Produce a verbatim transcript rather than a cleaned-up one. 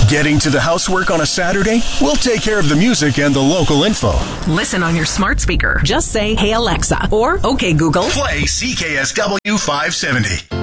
Getting to the housework on a Saturday? We'll take care of the music and the local info. Listen on your smart speaker. Just say, "Hey Alexa," or "Okay Google." Play C K S W five seventy.